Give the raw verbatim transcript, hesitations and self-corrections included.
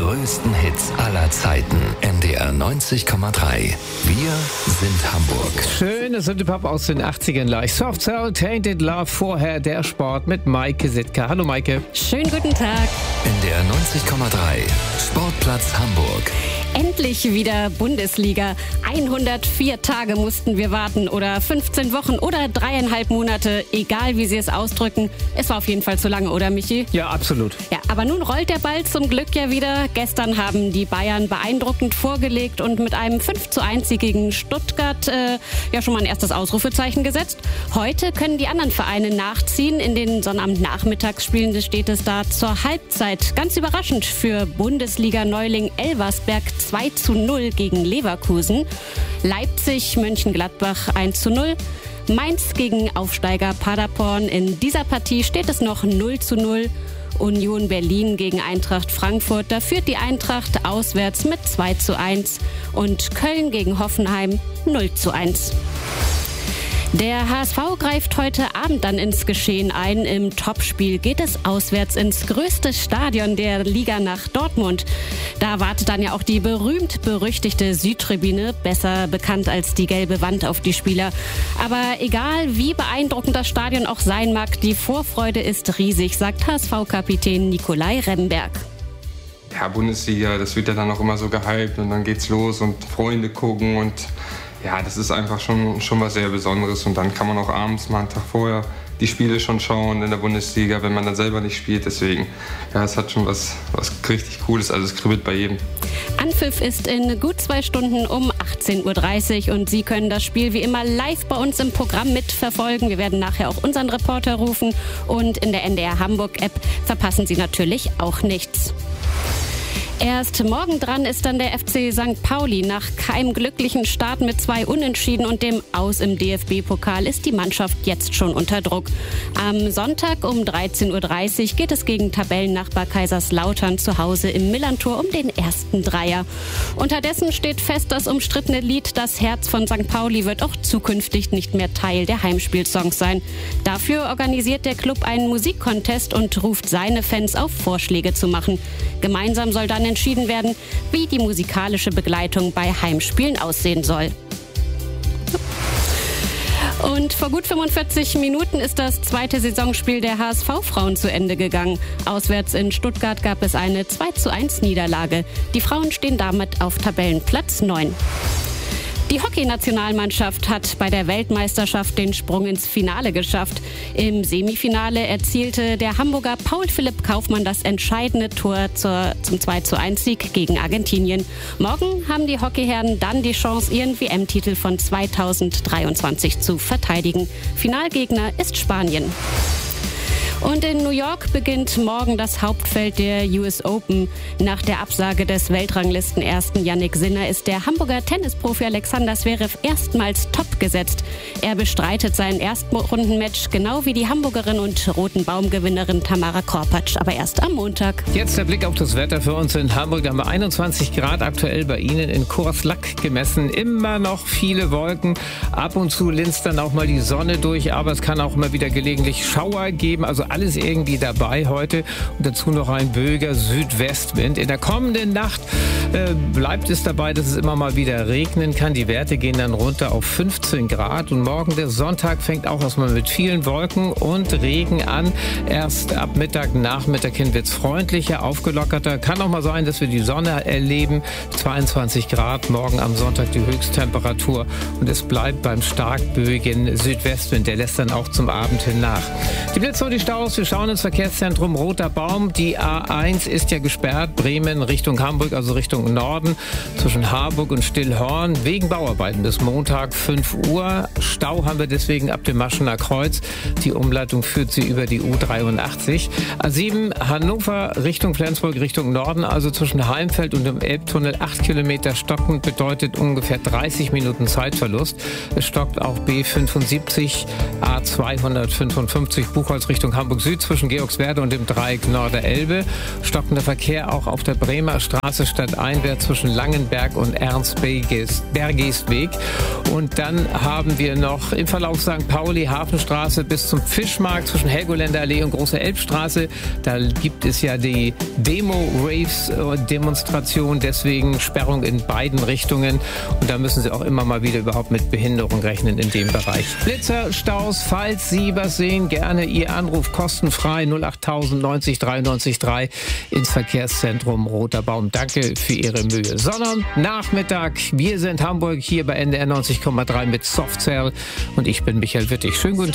größten Hits aller Zeiten. N D R neunzig Komma drei. Wir sind Hamburg. Schöne Synthie-Pop aus den achtzigern gleich. Soft Cell, Tainted Love, vorher der Sport mit Maike Sitka. Hallo Maike. Schönen guten Tag. N D R neunzig Komma drei. Sportplatz Hamburg. Endlich wieder Bundesliga. hundertvier Tage mussten wir warten oder fünfzehn Wochen oder dreieinhalb Monate, egal wie Sie es ausdrücken. Es war auf jeden Fall zu lange, oder Michi? Ja, absolut. Ja, aber nun rollt der Ball zum Glück ja wieder. Gestern haben die Bayern beeindruckend vorgelegt und mit einem fünf zu eins gegen Stuttgart äh, ja schon mal ein erstes Ausrufezeichen gesetzt. Heute können die anderen Vereine nachziehen. In den Sonnabend-Nachmittagsspielen steht es da zur Halbzeit. Ganz überraschend für Bundesliga-Neuling Elversberg zwei zu null gegen Leverkusen. Leipzig, Mönchengladbach eins zu null. Mainz gegen Aufsteiger Paderborn. In dieser Partie steht es noch null zu null. Union Berlin gegen Eintracht Frankfurt. Da führt die Eintracht auswärts mit zwei zu eins. Und Köln gegen Hoffenheim null zu eins. Der H S V greift heute Abend dann ins Geschehen ein. Im Topspiel geht es auswärts ins größte Stadion der Liga nach Dortmund. Da wartet dann ja auch die berühmt-berüchtigte Südtribüne, besser bekannt als die gelbe Wand, auf die Spieler. Aber egal, wie beeindruckend das Stadion auch sein mag, die Vorfreude ist riesig, sagt H S V-Kapitän Nikolai Remberg. Ja, Bundesliga, das wird ja dann auch immer so gehypt und dann geht's los und Freunde gucken und ja, das ist einfach schon, schon was sehr Besonderes und dann kann man auch abends mal einen Tag vorher die Spiele schon schauen in der Bundesliga, wenn man dann selber nicht spielt. Deswegen, ja, es hat schon was, was richtig Cooles, also es kribbelt bei jedem. Anpfiff ist in gut zwei Stunden um achtzehn Uhr dreißig und Sie können das Spiel wie immer live bei uns im Programm mitverfolgen. Wir werden nachher auch unseren Reporter rufen und in der N D R Hamburg-App verpassen Sie natürlich auch nichts. Erst morgen dran ist dann der F C Sankt Pauli. Nach keinem glücklichen Start mit zwei Unentschieden und dem Aus im D F B-Pokal ist die Mannschaft jetzt schon unter Druck. Am Sonntag um dreizehn Uhr dreißig geht es gegen Tabellennachbar Kaiserslautern zu Hause im Millantor um den ersten Dreier. Unterdessen steht fest, das umstrittene Lied Das Herz von Sankt Pauli wird auch zukünftig nicht mehr Teil der Heimspielsongs sein. Dafür organisiert der Club einen Musikcontest und ruft seine Fans auf, Vorschläge zu machen. Gemeinsam soll dann entschieden werden, wie die musikalische Begleitung bei Heimspielen aussehen soll. Und vor gut fünfundvierzig Minuten ist das zweite Saisonspiel der H S V-Frauen zu Ende gegangen. Auswärts in Stuttgart gab es eine zwei zu eins Niederlage. Die Frauen stehen damit auf Tabellenplatz neun. Die Hockeynationalmannschaft hat bei der Weltmeisterschaft den Sprung ins Finale geschafft. Im Semifinale erzielte der Hamburger Paul Philipp Kaufmann das entscheidende Tor zur, zum zwei zu eins Sieg gegen Argentinien. Morgen haben die Hockeyherren dann die Chance, ihren W M-Titel von zweitausenddreiundzwanzig zu verteidigen. Finalgegner ist Spanien. Und in New York beginnt morgen das Hauptfeld der U S Open. Nach der Absage des Weltranglistenersten Yannick Sinner ist der Hamburger Tennisprofi Alexander Zverev erstmals top gesetzt. Er bestreitet sein Erstrundenmatch, genau wie die Hamburgerin und Roten Baum-Gewinnerin Tamara Korpatsch, aber erst am Montag. Jetzt der Blick auf das Wetter für uns in Hamburg. Da haben wir einundzwanzig Grad aktuell bei Ihnen in Korslack gemessen. Immer noch viele Wolken. Ab und zu linst dann auch mal die Sonne durch, aber es kann auch immer wieder gelegentlich Schauer geben. Also alles irgendwie dabei heute und dazu noch ein böiger Südwestwind. In der kommenden Nacht äh, bleibt es dabei, dass es immer mal wieder regnen kann. Die Werte gehen dann runter auf fünfzehn Grad und morgen der Sonntag fängt auch erstmal mit vielen Wolken und Regen an. Erst ab Mittag, Nachmittag hin wird es freundlicher, aufgelockerter. Kann auch mal sein, dass wir die Sonne erleben. zweiundzwanzig Grad, morgen am Sonntag die Höchsttemperatur und es bleibt beim stark böigen Südwestwind. Der lässt dann auch zum Abend hin nach. Die Blitze und die Staus, wir schauen ins Verkehrszentrum Roter Baum. Die A eins ist ja gesperrt, Bremen Richtung Hamburg, also Richtung Norden, zwischen Harburg und Stillhorn, wegen Bauarbeiten bis Montag fünf Uhr. Stau haben wir deswegen ab dem Maschener Kreuz. Die Umleitung führt sie über die U dreiundachtzig. A sieben Hannover Richtung Flensburg, Richtung Norden, also zwischen Heimfeld und dem Elbtunnel acht Kilometer stockend, bedeutet ungefähr dreißig Minuten Zeitverlust. Es stockt auch B fünfundsiebzig, A zweihundertfünfundfünfzig Buchholz Richtung Hamburg Hamburg Süd zwischen Georgswerde und dem Dreieck Norderelbe. Stockender Verkehr auch auf der Bremer Straße stadteinwärts zwischen Langenberg und Ernst-Bergestweg. Und dann haben wir noch im Verlauf Sankt Pauli, Hafenstraße bis zum Fischmarkt zwischen Helgoländer Allee und Große Elbstraße. Da gibt es ja die Demo-Raves-Demonstration, deswegen Sperrung in beiden Richtungen. Und da müssen Sie auch immer mal wieder überhaupt mit Behinderung rechnen in dem Bereich. Blitzerstaus, falls Sie was sehen, gerne Ihr Anruf kostenfrei null acht tausend neunzig dreiundneunzig drei ins Verkehrszentrum Roter Baum. Danke für Ihre Mühe. Sonnabendnachmittag, wir sind Hamburg hier bei N D R neunzig Komma drei mit Softcell und ich bin Michael Wittig. Schönen guten